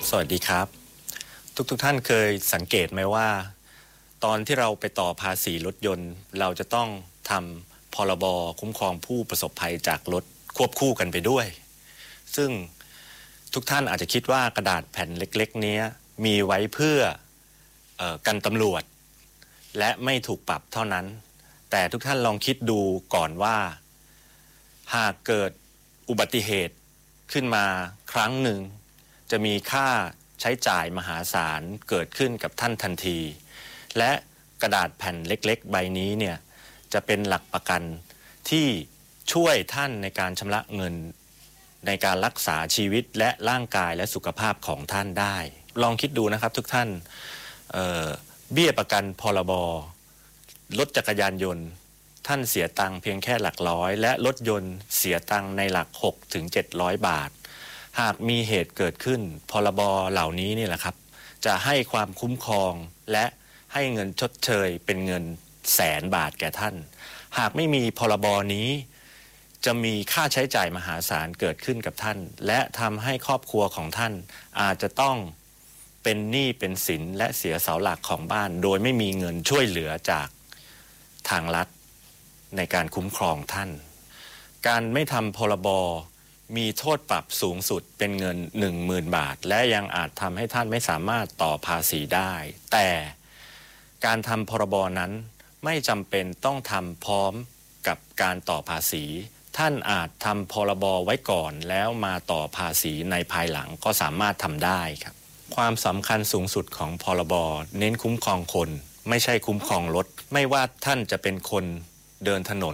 สวัสดีครับทุกท่านเคยสังเกตไหมว่าตอนที่เราไปต่อภาษีรถยนต์เราจะต้องทำพรบคุ้มครองผู้ประสบภัยจากรถควบคู่กันไปด้วยซึ่งทุกท่านอาจจะคิดว่ากระดาษแผ่นเล็กๆนี้มีไว้เพื่อกันตำรวจและไม่ถูกปรับเท่านั้นแต่ทุกท่านลองคิดดูก่อนว่าหากเกิดอุบัติเหตุขึ้นมาครั้งหนึ่งจะมีค่าใช้จ่ายมหาศาลเกิดขึ้นกับท่านทันทีและกระดาษแผ่นเล็กๆใบนี้เนี่ยจะเป็นหลักประกันที่ช่วยท่านในการชำระเงินในการรักษาชีวิตและร่างกายและสุขภาพของท่านได้ลองคิดดูนะครับทุกท่านเบี้ยประกันพรบรถจักรยานยนต์ท่านเสียตังค์เพียงแค่หลักร้อยและรถยนต์เสียตังค์ในหลัก6 ถึง 700 บาทหากมีเหตุเกิดขึ้นพรบเหล่านี้นี่แหละครับจะให้ความคุ้มครองและให้เงินชดเชยเป็นเงิน100,000 บาทแก่ท่านหากไม่มีพรบนี้จะมีค่าใช้จ่ายมหาศาลเกิดขึ้นกับท่านและทำให้ครอบครัวของท่านอาจจะต้องเป็นหนี้เป็นสินและเสียเสาหลักของบ้านโดยไม่มีเงินช่วยเหลือจากทางรัฐในการคุ้มครองท่านการไม่ทำพรบมีโทษปรับสูงสุดเป็นเงิน 10,000 บาทและยังอาจทำให้ท่านไม่สามารถต่อภาษีได้แต่การทำพรบนั้นไม่จำเป็นต้องทำพร้อมกับการต่อภาษีท่านอาจทำพรบไว้ก่อนแล้วมาต่อภาษีในภายหลังก็สามารถทำได้ครับความสำคัญสูงสุดของพรบเน้นคุ้มครองคนไม่ใช่คุ้มครองรถไม่ว่าท่านจะเป็นคนเดินถนน